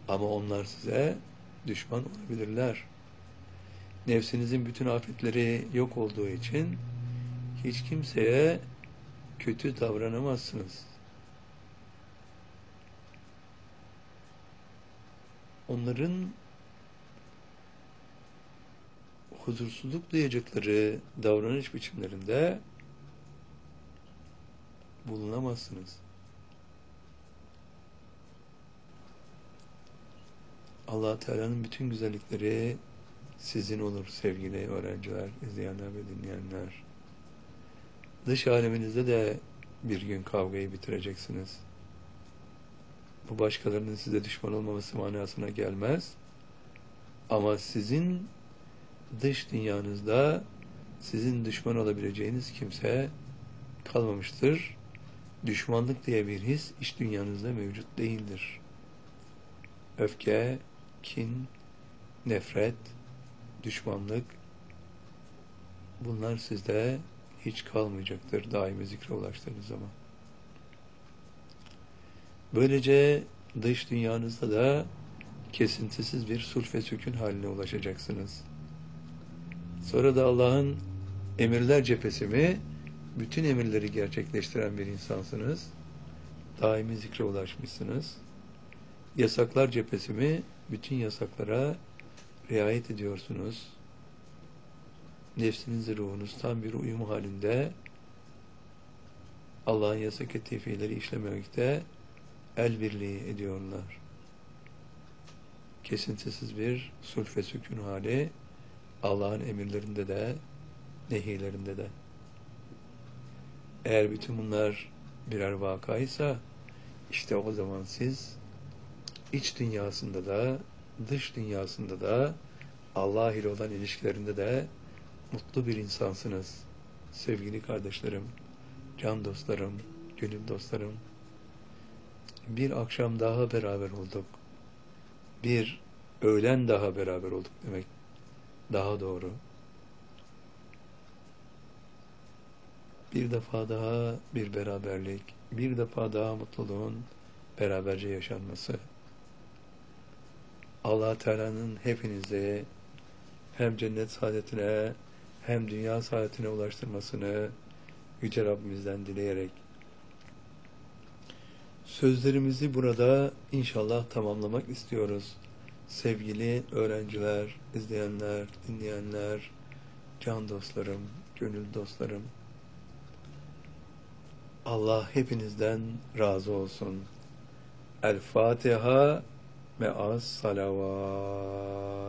Ama onlar size düşman olabilirler. Nefsinizin bütün afetleri yok olduğu için hiç kimseye kötü davranamazsınız. Onların huzursuzluk duyacakları davranış biçimlerinde bulunamazsınız. Allah Teala'nın bütün güzellikleri sizin olur sevgili öğrenciler, izleyenler ve dinleyenler. Dış aleminizde de bir gün kavgayı bitireceksiniz. Bu başkalarının size düşman olmaması manasına gelmez. Ama sizin dış dünyanızda sizin düşman olabileceğiniz kimse kalmamıştır. Düşmanlık diye bir his iç dünyanızda mevcut değildir. Öfke, kin, nefret, düşmanlık, bunlar sizde hiç kalmayacaktır daimi zikre ulaştığınız zaman. Böylece dış dünyanızda da kesintisiz bir sulh ve sükun haline ulaşacaksınız. Sonra da Allah'ın emirler cephesi mi, bütün emirleri gerçekleştiren bir insansınız. Daimi zikre ulaşmışsınız. Yasaklar cephesi mi, bütün yasaklara riayet ediyorsunuz. Nefsinizle ruhunuz tam bir uyum halinde Allah'ın yasak ettiği fiilleri işlemekte el birliği ediyorlar. Kesintisiz bir sulh ve sükun hali Allah'ın emirlerinde de nehilerinde de. Eğer bütün bunlar birer vakaysa işte o zaman siz iç dünyasında da dış dünyasında da Allah ile olan ilişkilerinde de mutlu bir insansınız. Sevgili kardeşlerim, can dostlarım, gönül dostlarım. Bir akşam daha beraber olduk. Bir öğlen daha beraber olduk demek daha doğru. Bir defa daha bir beraberlik, bir defa daha mutluluğun beraberce yaşanması. Allah Teala'nın hepinizi hem cennet saadetine hem dünya saadetine ulaştırmasını Yüce Rabbimizden dileyerek sözlerimizi burada inşallah tamamlamak istiyoruz. Sevgili öğrenciler, izleyenler, dinleyenler, can dostlarım, gönül dostlarım. Allah hepinizden razı olsun. El Fatiha me'as salavat.